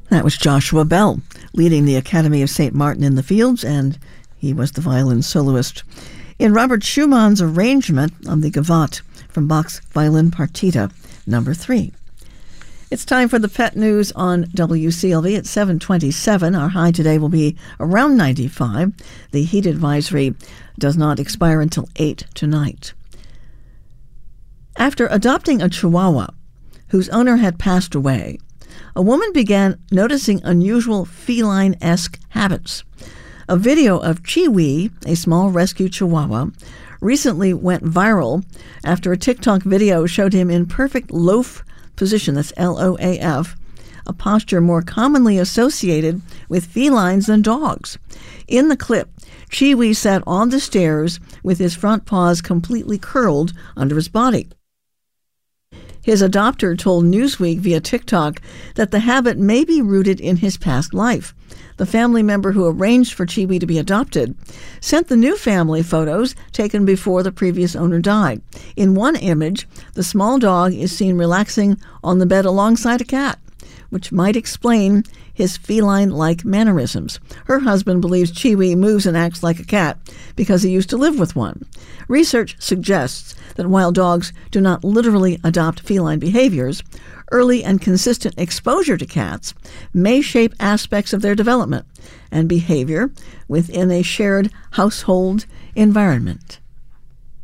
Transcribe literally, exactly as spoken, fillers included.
That was Joshua Bell, leading the Academy of Saint Martin in the Fields, and he was the violin soloist in Robert Schumann's arrangement of the Gavotte from Bach's Violin Partita number three. It's time for the pet news on W C L V at seven twenty-seven. Our high today will be around ninety-five. The heat advisory does not expire until eight tonight. After adopting a Chihuahua whose owner had passed away, a woman began noticing unusual feline-esque habits. A video of Chiwi, a small rescue Chihuahua, recently went viral after a TikTok video showed him in perfect loaf position, that's L O A F, a posture more commonly associated with felines than dogs. In the clip, Chiwi sat on the stairs with his front paws completely curled under his body. His adopter told Newsweek via TikTok that the habit may be rooted in his past life. The family member who arranged for Chiwi to be adopted sent the new family photos taken before the previous owner died. In one image, the small dog is seen relaxing on the bed alongside a cat, which might explain his feline-like mannerisms. Her husband believes Chiwi moves and acts like a cat because he used to live with one. Research suggests that while dogs do not literally adopt feline behaviors, early and consistent exposure to cats may shape aspects of their development and behavior within a shared household environment.